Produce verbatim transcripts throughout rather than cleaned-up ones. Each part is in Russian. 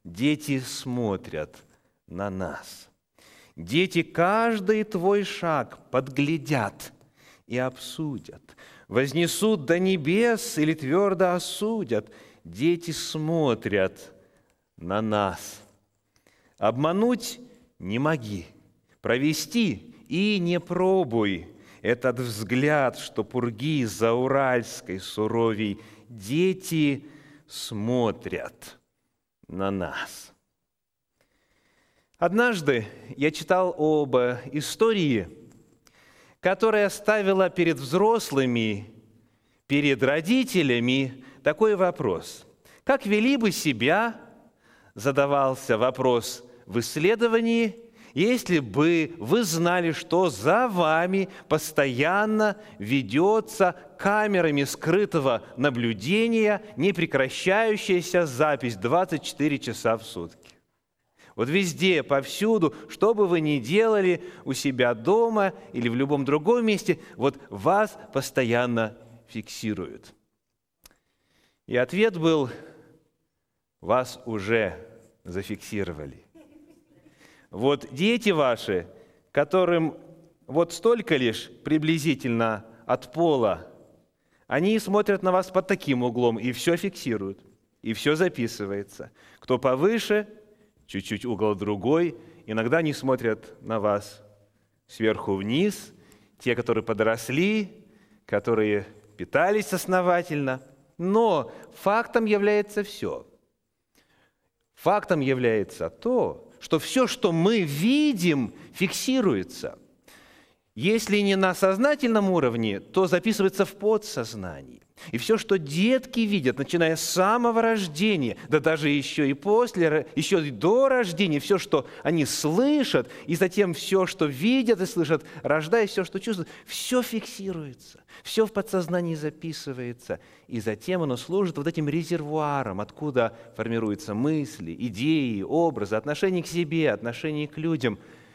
дети смотрят на нас. Дети каждый твой шаг подглядят и обсудят, вознесут до небес или твердо осудят. Дети смотрят на нас. Обмануть не моги, провести и не пробуй этот взгляд, что пурги зауральской суровей. Дети смотрят на нас. Однажды я читал об истории, которая ставила перед взрослыми, перед родителями такой вопрос. Как вели бы себя, задавался вопрос в исследовании, если бы вы знали, что за вами постоянно ведется камерами скрытого наблюдения непрекращающаяся запись двадцать четыре часа в сутки. Вот везде, повсюду, что бы вы ни делали у себя дома или в любом другом месте, вот вас постоянно фиксируют. И ответ был: вас уже зафиксировали. Вот дети ваши, которым вот столько лишь приблизительно от пола, они смотрят на вас под таким углом и все фиксируют, и все записывается. Кто повыше, чуть-чуть угол другой, иногда они смотрят на вас сверху вниз, те, которые подросли, которые питались основательно. Но фактом является все. Фактом является то, что все, что мы видим, фиксируется. Если не на сознательном уровне, то записывается в подсознании. И все, что детки видят, начиная с самого рождения, да даже еще и после, еще и до рождения, все, что они слышат, и затем все, что видят и слышат, рождая все, что чувствуют, все фиксируется, все в подсознании записывается, и затем оно служит вот этим резервуаром, откуда формируются мысли, идеи, образы, отношение к себе, отношение к людям.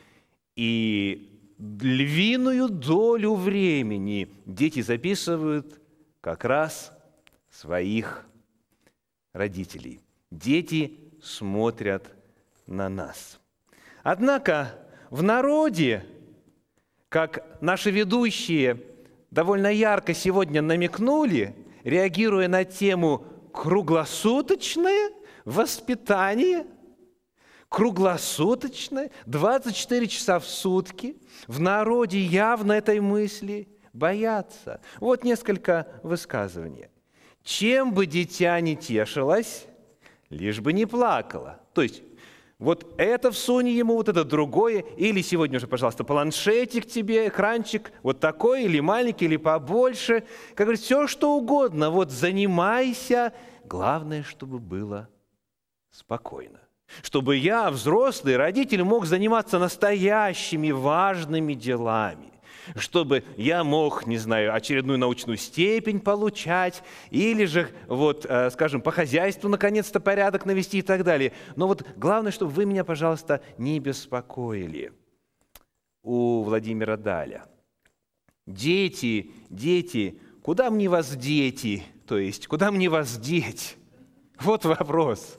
И львиную долю времени дети записывают как раз своих родителей. Дети смотрят на нас. Однако в народе, как наши ведущие довольно ярко сегодня намекнули, реагируя на тему «круглосуточное воспитание», круглосуточное, двадцать четыре часа в сутки, в народе явно этой мысли боятся. Вот несколько высказываний. Чем бы дитя не тешилось, лишь бы не плакало. То есть вот это всунь ему, вот это другое, или сегодня уже, пожалуйста, планшетик тебе, экранчик, вот такой, или маленький, или побольше. Как говорится, все что угодно, вот занимайся. Главное, чтобы было спокойно. Чтобы я, взрослый родитель, мог заниматься настоящими важными делами. Чтобы я мог, не знаю, очередную научную степень получать, или же, вот, скажем, по хозяйству наконец-то порядок навести и так далее. Но вот главное, чтобы вы меня, пожалуйста, не беспокоили. У Владимира Даля. Дети, дети, куда мне вас дети? То есть, куда мне вас деть? Вот вопрос.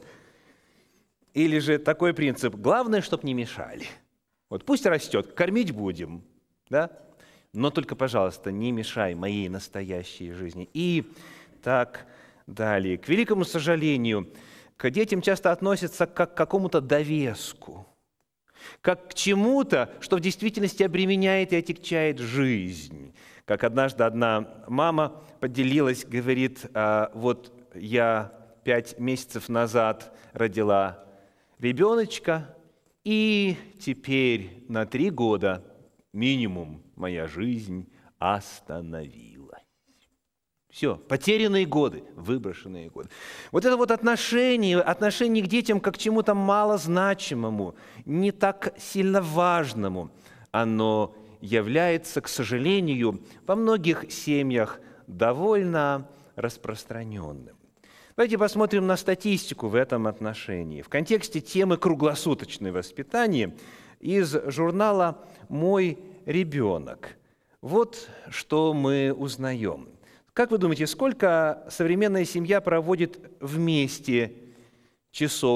Или же такой принцип: главное, чтобы не мешали. Вот пусть растет, кормить будем, да? Но только, пожалуйста, не мешай моей настоящей жизни. И так далее. К великому сожалению, к детям часто относятся как к какому-то довеску, как к чему-то, что в действительности обременяет и отягчает жизнь. Как однажды одна мама поделилась, говорит: вот я пять месяцев назад родила ребеночка, и теперь на три года минимум моя жизнь остановилась. Все, потерянные годы, выброшенные годы. Вот это вот отношение, отношение к детям как к чему-то малозначимому, не так сильно важному, оно является, к сожалению, во многих семьях довольно распространенным. Давайте посмотрим на статистику в этом отношении. В контексте темы «Круглосуточное воспитание» из журнала «Мой ребенок». Вот что мы узнаем. Как вы думаете, сколько современная семья проводит вместе часов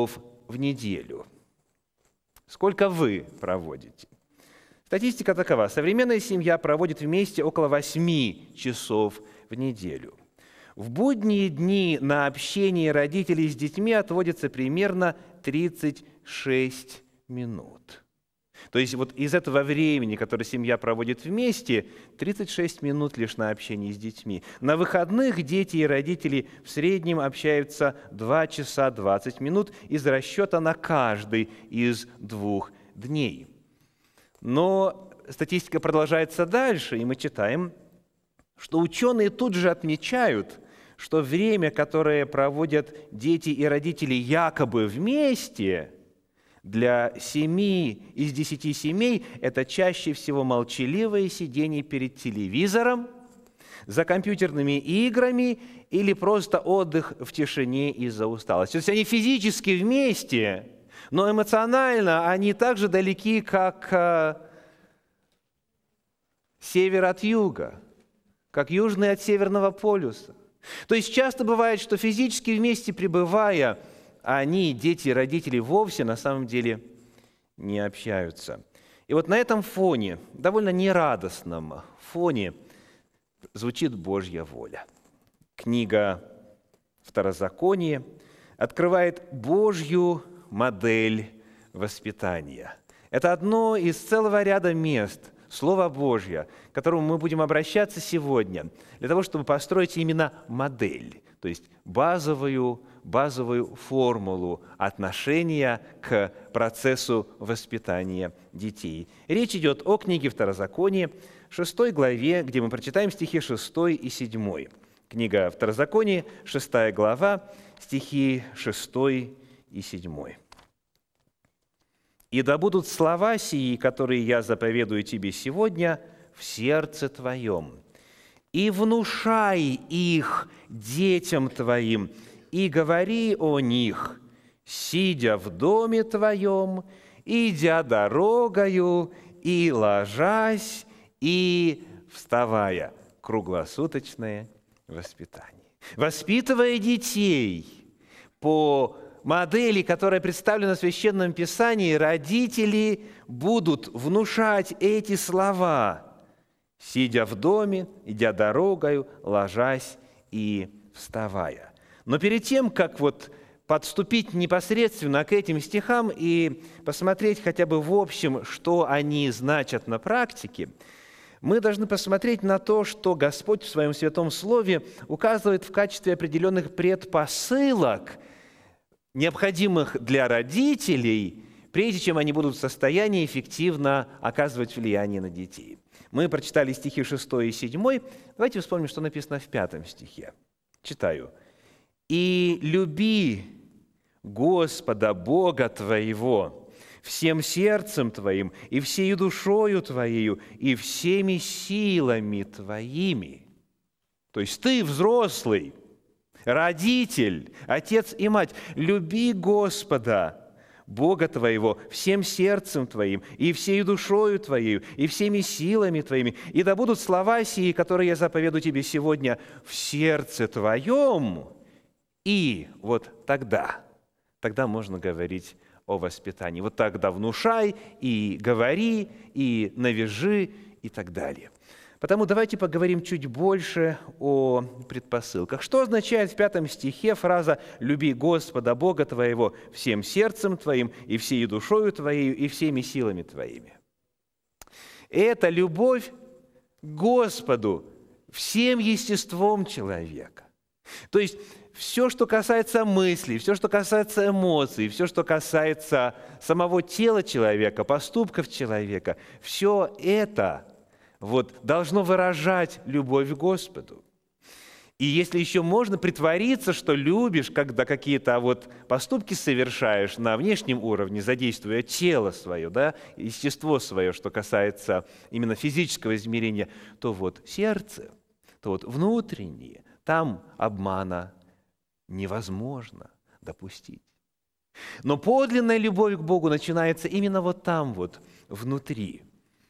в неделю? Сколько вы проводите? Статистика такова. Современная семья проводит вместе около восьми часов в неделю. В будние дни на общение родителей с детьми отводится примерно тридцать шесть минут. То есть вот из этого времени, которое семья проводит вместе, тридцать шесть минут лишь на общение с детьми. На выходных дети и родители в среднем общаются два часа двадцать минут из расчета на каждый из двух дней. Но статистика продолжается дальше, и мы читаем, что ученые тут же отмечают, что время, которое проводят дети и родители якобы вместе, для семи из десяти семей это чаще всего молчаливое сидение перед телевизором, за компьютерными играми или просто отдых в тишине из-за усталости. То есть они физически вместе, но эмоционально они так же далеки, как э, север от юга, как южный от северного полюса. То есть часто бывает, что физически вместе пребывая, они, дети и родители, вовсе на самом деле не общаются. И вот на этом фоне, довольно нерадостном фоне, звучит Божья воля. Книга Второзаконие открывает Божью модель воспитания. Это одно из целого ряда мест, Слово Божье, к которому мы будем обращаться сегодня, для того, чтобы построить именно модель, то есть базовую, базовую формулу отношения к процессу воспитания детей. Речь идет о книге Второзаконие, шестой главе, где мы прочитаем стихи шестой и седьмой. Книга Второзаконие, шестая глава, стихи шестой и седьмой. «И да будут слова сии, которые я заповедую тебе сегодня, в сердце твоем, и внушай их детям твоим, и говори о них, сидя в доме твоем, идя дорогою, и ложась, и вставая». Круглосуточное воспитание. Воспитывая детей по модели, которая представлена в Священном Писании, родители будут внушать эти слова, сидя в доме, идя дорогою, ложась и вставая. Но перед тем, как вот подступить непосредственно к этим стихам и посмотреть хотя бы в общем, что они значат на практике, мы должны посмотреть на то, что Господь в Своем Святом Слове указывает в качестве определенных предпосылок, необходимых для родителей, прежде чем они будут в состоянии эффективно оказывать влияние на детей. Мы прочитали стихи шестой и седьмой. Давайте вспомним, что написано в пятом стихе. Читаю. «И люби Господа Бога твоего всем сердцем твоим, и всею душою твоею, и всеми силами твоими». То есть ты, взрослый, родитель, отец и мать, люби Господа, Бога твоего, всем сердцем твоим, и всею душою твоею, и всеми силами твоими, и да будут слова сии, которые я заповедую тебе сегодня, в сердце твоем, и вот тогда, тогда можно говорить о воспитании. Вот тогда внушай, и говори, и навяжи, и так далее. Потому давайте поговорим чуть больше о предпосылках. Что означает в пятом стихе фраза «люби Господа Бога твоего всем сердцем твоим, и всей душою твоею, и всеми силами твоими»? Это любовь к Господу всем естеством человека. То есть все, что касается мыслей, все, что касается эмоций, все, что касается самого тела человека, поступков человека, все это вот, должно выражать любовь к Господу. И если еще можно притвориться, что любишь, когда какие-то вот поступки совершаешь на внешнем уровне, задействуя тело свое, да, естество свое, что касается именно физического измерения, то вот сердце, то вот внутреннее, там обмана невозможно допустить. Но подлинная любовь к Богу начинается именно вот там вот, внутри.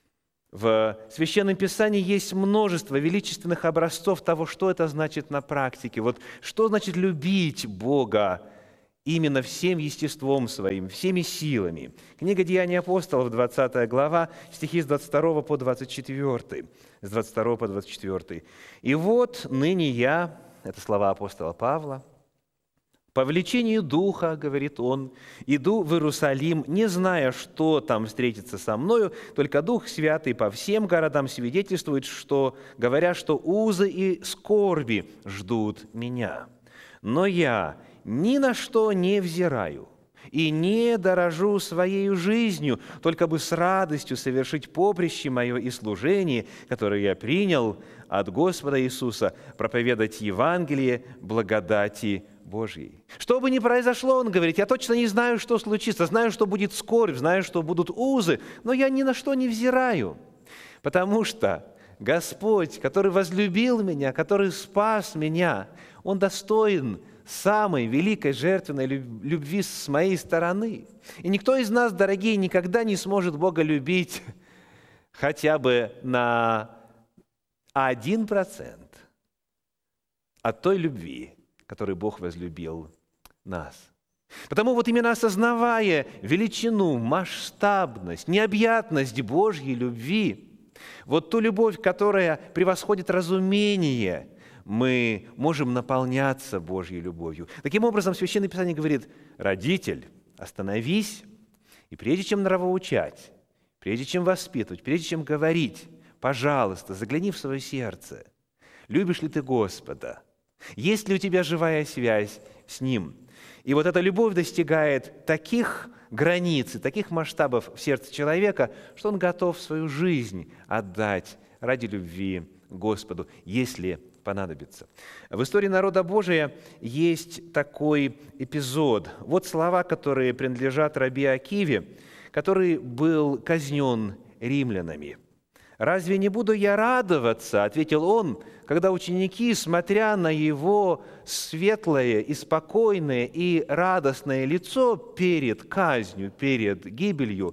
В Священном Писании есть множество величественных образцов того, что это значит на практике. Вот что значит любить Бога именно всем естеством своим, всеми силами. Книга «Деяния апостолов», двадцатая глава, стихи с двадцать второго по двадцать четвёртый. С двадцать второго по двадцать четвёртый. «И вот ныне я», это слова апостола Павла, «по влечению Духа, — говорит он, — иду в Иерусалим, не зная, что там встретится со мною, только Дух Святый по всем городам свидетельствует, что, говоря, что узы и скорби ждут меня. Но я ни на что не взираю и не дорожу своей жизнью, только бы с радостью совершить поприще мое и служение, которое я принял от Господа Иисуса, проповедать Евангелие благодати Божьей». Что бы ни произошло, он говорит, я точно не знаю, что случится, знаю, что будет скорбь, знаю, что будут узы, но я ни на что не взираю, потому что Господь, который возлюбил меня, который спас меня, Он достоин самой великой жертвенной любви с моей стороны. И никто из нас, дорогие, никогда не сможет Бога любить хотя бы на один процент от той любви, которой Бог возлюбил нас. Потому вот именно осознавая величину, масштабность, необъятность Божьей любви, вот ту любовь, которая превосходит разумение, мы можем наполняться Божьей любовью. Таким образом, Священное Писание говорит, родитель, остановись, и прежде чем нравоучать, прежде чем воспитывать, прежде чем говорить, пожалуйста, загляни в свое сердце. Любишь ли ты Господа? Есть ли у тебя живая связь с Ним? И вот эта любовь достигает таких границ, таких масштабов в сердце человека, что он готов свою жизнь отдать ради любви к Господу, если понадобится. В истории народа Божия есть такой эпизод. Вот слова, которые принадлежат раби Акиве, который был казнен римлянами. «Разве не буду я радоваться, — ответил он, — когда ученики, смотря на его светлое и спокойное и радостное лицо перед казнью, перед гибелью,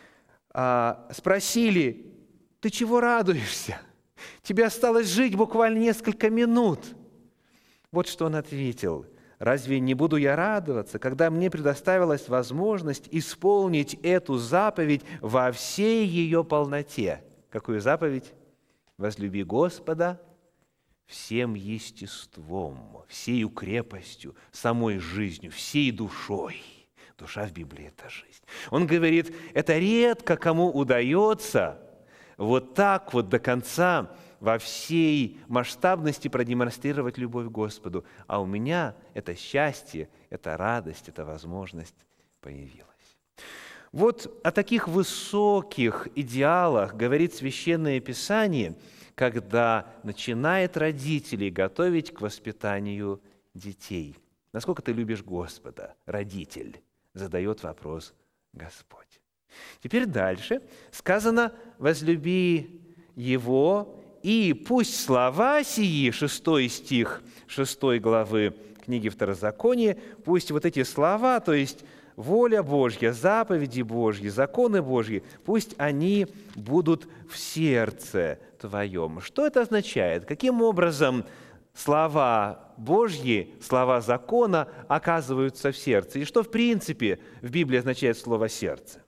спросили, ты чего радуешься? Тебе осталось жить буквально несколько минут». Вот что он ответил. «Разве не буду я радоваться, когда мне предоставилась возможность исполнить эту заповедь во всей ее полноте?» Какую заповедь? «Возлюби Господа всем естеством, всею крепостью, самой жизнью, всей душой». Душа в Библии – это жизнь. Он говорит, это редко кому удается вот так вот до конца во всей масштабности продемонстрировать любовь к Господу. А у меня это счастье, это радость, эта возможность появилась. Вот о таких высоких идеалах говорит Священное Писание, когда начинает родителей готовить к воспитанию детей. Насколько ты любишь Господа, родитель? Задает вопрос Господь. Теперь дальше сказано «возлюби Его, и пусть слова сии», шестой стих шестой главы книги Второзакония, пусть вот эти слова, то есть воля Божья, заповеди Божьи, законы Божьи, пусть они будут в сердце твоем. Что это означает? Каким образом слова Божьи, слова закона оказываются в сердце? И что, в принципе, в Библии означает слово «сердце»?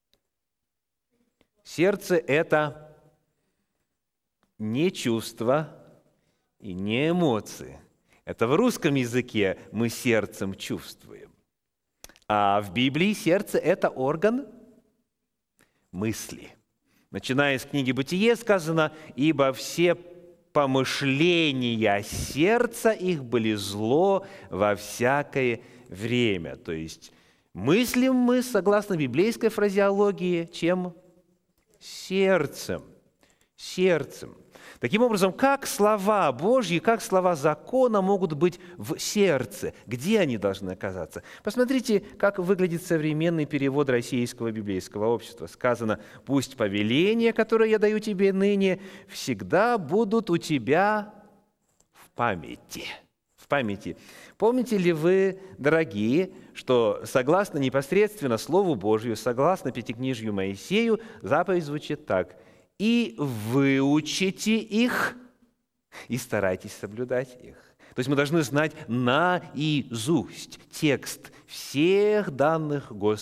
Сердце – это не чувства и не эмоции. Это в русском языке мы сердцем чувствуем. А в Библии сердце – это орган мысли. Начиная с книги «Бытие» сказано, «Ибо все помышления сердца их были зло во всякое время». То есть мыслим мы, согласно библейской фразеологии, чем? Сердцем. Сердцем. Таким образом, как слова Божьи, как слова закона могут быть в сердце? Где они должны оказаться? Посмотрите, как выглядит современный перевод Российского библейского общества. Сказано, «Пусть повеления, которые я даю тебе ныне, всегда будут у тебя в памяти». В памяти. Помните ли вы, дорогие, что согласно непосредственно Слову Божью, согласно Пятикнижью Моисею, заповедь звучит так – и выучите их, и старайтесь соблюдать их. То есть мы должны знать наизусть текст всех данных